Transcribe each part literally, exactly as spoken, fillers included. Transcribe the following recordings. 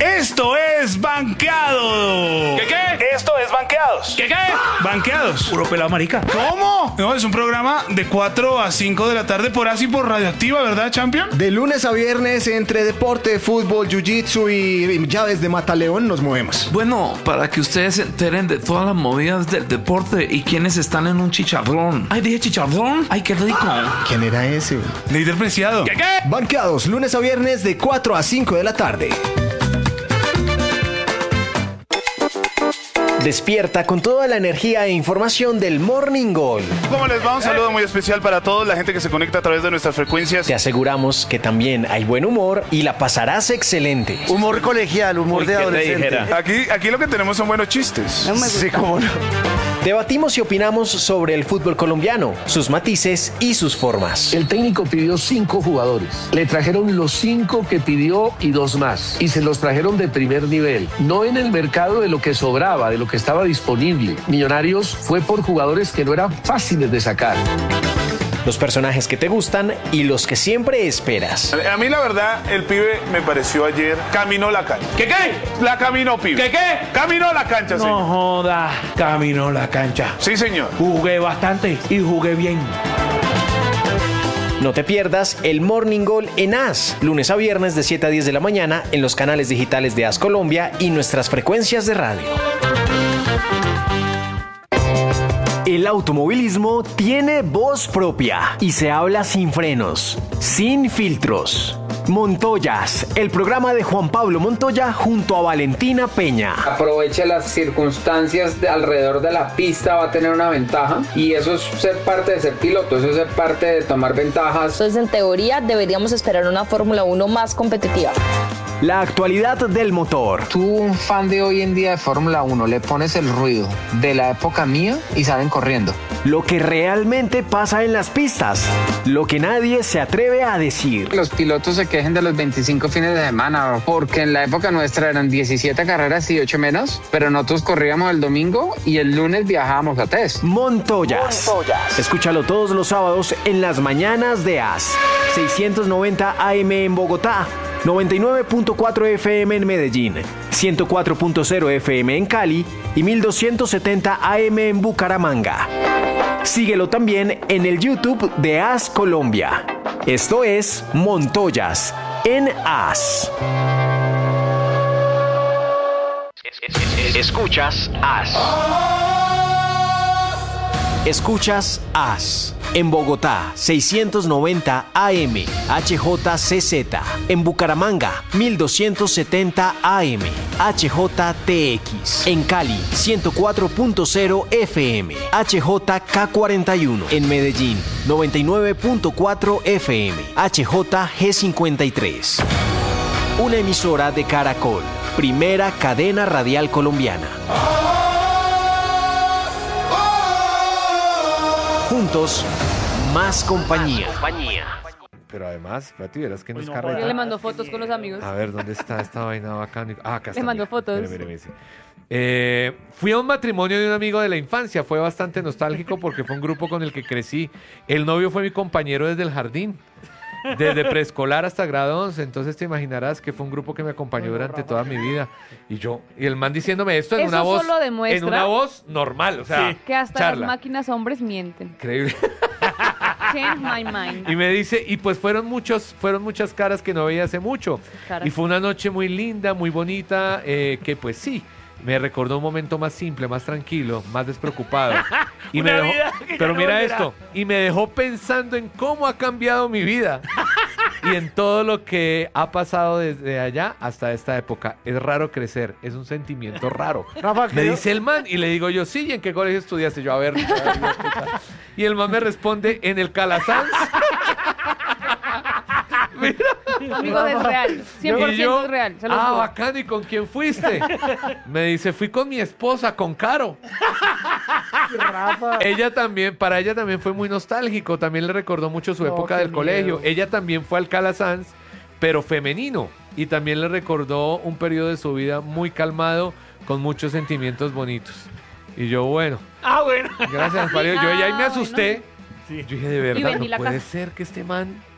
Esto es Banqueado. ¿Qué qué? Esto es Banqueados. ¿Qué qué? Banqueados. Puro pelado marica. ¿Cómo? No, es un programa de cuatro a cinco de la tarde por así por Radioactiva, ¿verdad, Champion? De lunes a viernes, entre deporte, fútbol, jiu-jitsu y llaves de mataleón, nos movemos. Bueno, para que ustedes se enteren de todas las movidas del deporte y quienes están en un chicharrón. Ay, dije chicharrón. Ay, qué rico. ¿Quién era ese? Líder Preciado. ¿Qué qué? Banqueados, lunes a viernes de cuatro a cinco de la tarde. Despierta con toda la energía e información del Morning Gol. ¿Cómo les va? Un saludo muy especial para todos, la gente que se conecta a través de nuestras frecuencias. Te aseguramos que también hay buen humor y la pasarás excelente. Humor colegial, humor Uy, de ¿qué te adolescente. dijera? Aquí, aquí lo que tenemos son buenos chistes. Sí, cómo no. Debatimos y opinamos sobre el fútbol colombiano, sus matices y sus formas. El técnico pidió cinco jugadores. Le trajeron los cinco que pidió y dos más. Y se los trajeron de primer nivel. No en el mercado de lo que sobraba, de lo que estaba disponible. Millonarios fue por jugadores que no eran fáciles de sacar. Los personajes que te gustan y los que siempre esperas. A mí la verdad, el pibe me pareció ayer, caminó la cancha. ¿Qué qué? La caminó, pibe. ¿Qué qué? Caminó la cancha, señor. No joda, caminó la cancha. Sí, señor. Jugué bastante y jugué bien. No te pierdas el Morning Gol en AS, lunes a viernes de siete a diez de la mañana en los canales digitales de AS Colombia y nuestras frecuencias de radio. El automovilismo tiene voz propia y se habla sin frenos, sin filtros. Montoyas, el programa de Juan Pablo Montoya junto a Valentina Peña. Aproveche las circunstancias de alrededor de la pista, va a tener una ventaja y eso es ser parte de ser piloto, eso es ser parte de tomar ventajas. Entonces, en teoría, deberíamos esperar una Fórmula uno más competitiva. La actualidad del motor. Tú, un fan de hoy en día de Fórmula uno, le pones el ruido de la época mía y salen corriendo. Lo que realmente pasa en las pistas. Lo que nadie se atreve a decir. Los pilotos se quejen de los veinticinco fines de semana, porque en la época nuestra eran diecisiete carreras y ocho menos, pero nosotros corríamos el domingo y el lunes viajábamos a test. Montoyas. Montoyas. Escúchalo todos los sábados en las mañanas de AS. seiscientos noventa A M en Bogotá. noventa y nueve punto cuatro F M en Medellín, ciento cuatro punto cero F M en Cali y mil doscientos setenta A M en Bucaramanga. Síguelo también en el YouTube de AS Colombia. Esto es Montoyas en AS. Escuchas AS. Escuchas AS. En Bogotá, seiscientos noventa A M, H J C Z. En Bucaramanga, mil doscientos setenta A M, H J T X. En Cali, ciento cuatro punto cero F M, H J K cuarenta y uno. En Medellín, noventa y nueve punto cuatro F M, H J G cincuenta y tres. Una emisora de Caracol, primera cadena radial colombiana. Juntos, más compañía. Pero además, Pati, verás que no es Yo carreta. le mando fotos con los amigos. A ver, ¿dónde está esta vaina bacana? Ah, acá está. Le mando mira. fotos. Mire, mire, mire, sí. Eh, fui a un matrimonio de un amigo de la infancia. Fue bastante nostálgico porque fue un grupo con el que crecí. El novio fue mi compañero desde el jardín. Desde preescolar hasta grado once, entonces te imaginarás que fue un grupo que me acompañó durante toda mi vida. Y yo, y el man diciéndome esto en Eso una voz, solo demuestra en una voz normal, o sea, que hasta charla. las máquinas hombres mienten. Increíble. Change my mind. Y me dice, y pues fueron muchos, fueron muchas caras que no veía hace mucho. Caras. Y fue una noche muy linda, muy bonita, eh, que pues sí, me recordó un momento más simple, más tranquilo, más despreocupado. Y me Una dejó, vida que pero no mira volverá. esto, y me dejó pensando en cómo ha cambiado mi vida. Y en todo lo que ha pasado desde allá hasta esta época. Es raro crecer, es un sentimiento raro. Rafa, Me creo- dice el man y le digo yo, sí, ¿y en qué colegio estudiaste? Yo, a ver. a ver, ¿qué tal? Y el man me responde, en el Calasanz. Mira. Amigos, es real. cien por Y ciento yo, es real. Se los ah, juro. bacán, ¿y con quién fuiste? Me dice, fui con mi esposa, con Caro. Rafa. Ella también, para ella también fue muy nostálgico, también le recordó mucho su No, época qué del colegio. miedo. Ella también fue al Calasanz, pero femenino, y también le recordó un periodo de su vida muy calmado, con muchos sentimientos bonitos. Y yo, bueno, Ah, bueno. gracias, Mario. Yo ya ahí me Ah, asusté. Sí. Yo dije, de verdad, vendí no la puede casa. ser que este man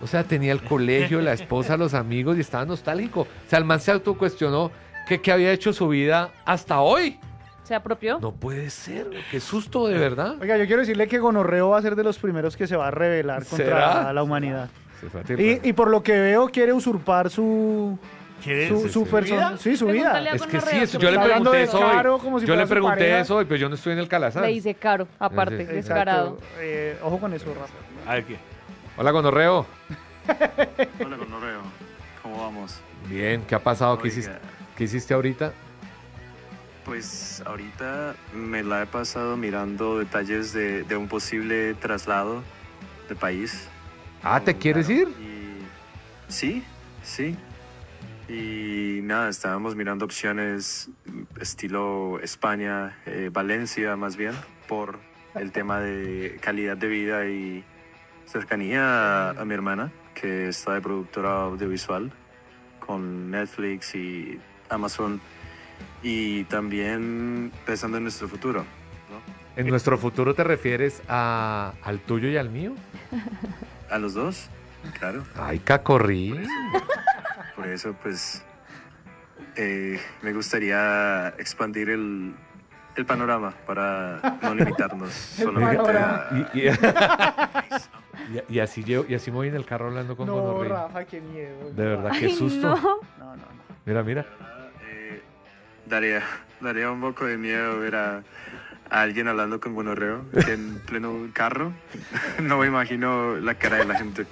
O sea, tenía el colegio, la esposa, los amigos y estaba nostálgico. O sea, el man se autocuestionó que, que había hecho su vida hasta hoy. ¿Se apropió? No puede ser, qué susto, de verdad. Oiga, yo quiero decirle que Gonorreo va a ser de los primeros que se va a rebelar contra ¿Será? la humanidad. Se fue a tirar. Y, y por lo que veo, quiere usurpar su... ¿Quiere su, su- su su persona. vida? Sí, su Pregúntale vida. a Es que Gonorreo, sí, eso, que yo le está hablando pregunté de eso hoy. Caro como si Yo fuera le su pregunté pareja. eso hoy, pero yo no estoy en el Calazán. Le dice caro, aparte, Sí, sí. descarado. Exacto. Eh, ojo con eso, Rafa. A ver, ¿qué? Hola, Gonorreo. Hola, Gonorreo. ¿Cómo vamos? Bien, ¿qué ha pasado? ¿Qué Oiga. hiciste, ¿Qué hiciste ahorita? Pues ahorita me la he pasado mirando detalles de, de un posible traslado de país. Ah, ¿te quieres Claro, ir? y- sí, sí. Y nada, estábamos mirando opciones estilo España, eh, Valencia más bien, por el tema de calidad de vida y cercanía a, a mi hermana, que está de productora audiovisual con Netflix y Amazon. Y también pensando en nuestro futuro, ¿no? ¿En nuestro futuro te refieres a, al tuyo y al mío? A los dos, claro. Ay, cacorrí. Por eso, pues, eh, me gustaría expandir el, el panorama para no limitarnos solamente panorama. a... Y, y- y- y así llevo, y así me voy en el carro hablando con No, Gonorreo. Rafa, qué miedo. De verdad, qué Ay, susto. no. No, no, no. Mira, mira. Eh, daría, daría un poco de miedo ver a, a alguien hablando con Gonorreo que en pleno carro. No me imagino la cara de la gente.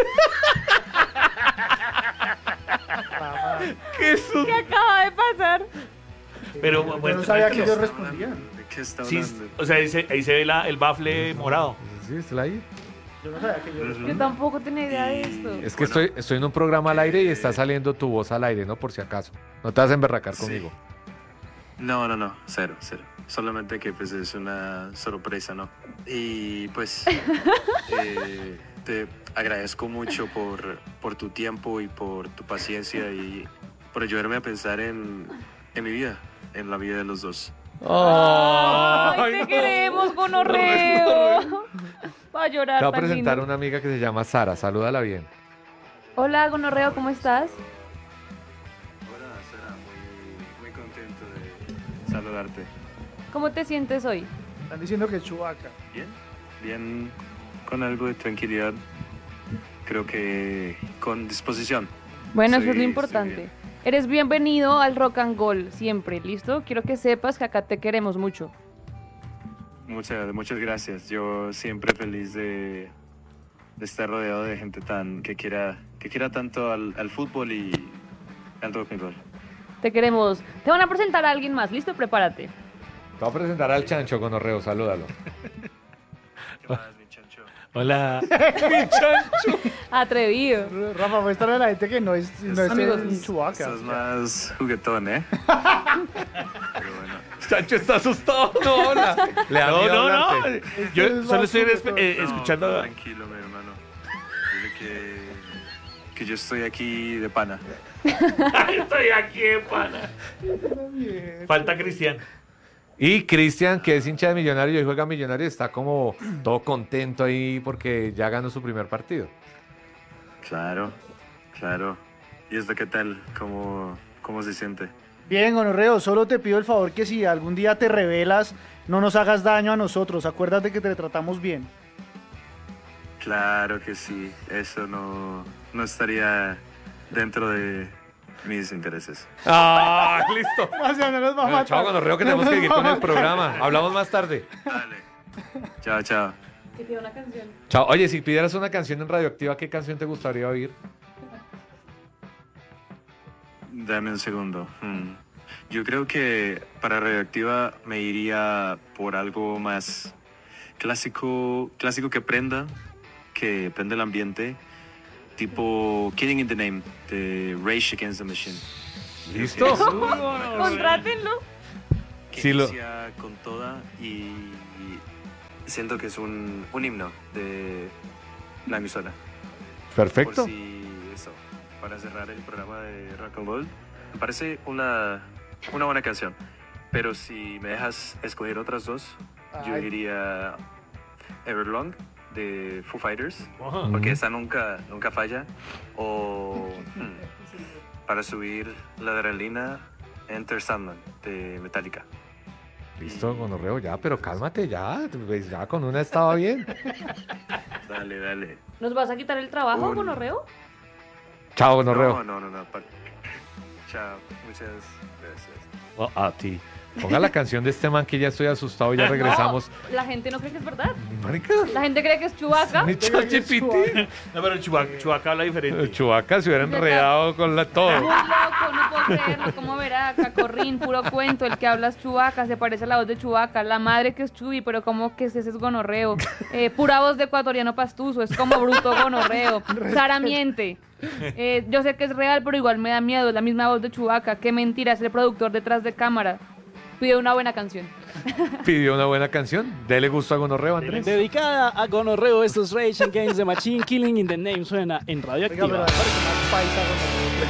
¡Qué susto! ¿Qué acaba de pasar? Pero, Yo bueno, no sabía que muéstranos. ellos respondían. ¿De qué está Sí, hablando? o sea, ahí se, ahí se ve la- el bafle morado. Sí, está ahí. Yo no sabía que ellos Yo tampoco tenía idea de esto. Es que estoy, estoy en un programa al aire y está saliendo tu voz al aire, ¿no? Por si acaso. No te vas a emberracar Sí. conmigo. No, no, no, cero, cero. Solamente que pues es una sorpresa, ¿no? Y pues eh, te agradezco mucho por, por tu tiempo y por tu paciencia y por ayudarme a pensar en, en mi vida, en la vida de los dos. Ay, te queremos, Gonorreo. Va a llorar. Te voy a tan presentar a lindo. una amiga que se llama Sara. Salúdala bien. Hola, Gonorreo, ¿cómo estás? Hola, Sara, muy, muy contento de saludarte. ¿Cómo te sientes hoy? Están diciendo que es Chewbacca. Bien, bien, con algo de tranquilidad. Creo que con disposición. Bueno, eso Sí, es lo estoy importante. bien. Eres bienvenido al Rock and Gold, siempre, ¿listo? Quiero que sepas que acá te queremos mucho. Muchas, muchas gracias. Yo siempre feliz de, de estar rodeado de gente tan que quiera, que quiera tanto al, al fútbol y al rock and roll. Te queremos. Te van a presentar a alguien más, ¿listo? Prepárate. Te voy a presentar al Chancho Gonorreo. Salúdalo. ¿Qué más, mi chancho? Hola. Atrevido. Rafa, muéstrale a la gente que no es, no es Amigos, un Chewbacca. Sos más juguetón, ¿eh? Pero bueno. Chancho está asustado. No, hola. Le da No, miedo no, no. hablarte. Yo es solo más estoy juguetón. eh, No, escuchando. tranquilo, mi hermano. Dile que, que yo estoy aquí de pana. Estoy aquí, pana. Falta Cristian. Y Cristian, que es hincha de Millonario y juega Millonario, está como todo contento ahí porque ya ganó su primer partido. Claro, claro. ¿Y esto qué tal? ¿Cómo, cómo se siente? Bien, Gonorreo, solo te pido el favor que si algún día te rebelas, no nos hagas daño a nosotros. Acuérdate que te tratamos bien. Claro que sí. Eso no, no estaría dentro de mis intereses. ¡Ah, listo! O sea, no nos va a Bueno, matar. chao, Gonorreo, que tenemos que seguir con el programa. Hablamos más tarde. Dale. Chao, chao. Que pida una canción. Chao. Oye, si pidieras una canción en Radioactiva, ¿qué canción te gustaría oír? Dame un segundo. Hmm. Yo creo que para Radioactiva me iría por algo más clásico, clásico que prenda, que prenda el ambiente, tipo Killing in the Name de Rage Against the Machine. ¿Listo? Creo que es una canción Contrátenlo. que Sí, lo- inicia con toda y siento que es un, un himno de la emisora. Perfecto. Por si eso, para cerrar el programa de Rock and Roll, me parece una, una buena canción. Pero si me dejas escoger otras dos, yo Ay. diría Everlong de Foo Fighters, Ajá. porque esa nunca, nunca falla. O hmm, para subir la adrenalina, Enter Sandman de Metallica. Listo, gonorreo, ya, pero cálmate ya. Pues ya con una estaba bien. Dale, dale. ¿Nos vas a quitar el trabajo, Un- gonorreo? Chao, gonorreo. No, no, no, no. pa- Chao, muchas gracias. Oh, a ti. Ponga la canción de este man que ya estoy asustado y ya regresamos. No, la gente no cree que es verdad. Marica. La gente cree que es Chewbacca. Mi ChatGPT. No, pero Chubaca, Chubaca habla diferente. El Chewbacca se hubiera enredado con la todo. Muy loco, no puedo creerlo. ¿Cómo verá? Cacorrín, puro cuento. El que habla es Chewbacca, se parece a la voz de Chewbacca. La madre que es Chubi, pero como que ese es gonorreo. Eh, pura voz de ecuatoriano pastuso, es como bruto gonorreo. Sara miente. Eh, yo sé que es real, pero igual me da miedo. Es la misma voz de Chewbacca. Qué mentira, es el productor detrás de cámara. Pide una buena canción. Pidió una buena canción. Dele gusto a gonorreo, Andrés. Dedicada a Gonorreo, estos Rage Against the Machine, Killing in the Name suena en Radio Oiga, pero Activa. me parece más paisa, gonorreo.